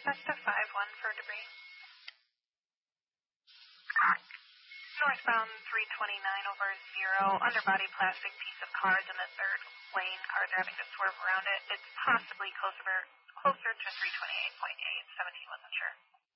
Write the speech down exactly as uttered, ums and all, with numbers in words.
Cessna five one for debris. Northbound three twenty-nine over zero, underbody plastic piece of cars in the third lane. Cars are having to swerve around it. It's possibly closer closer to three twenty-eight point eight. seventeen wasn't sure.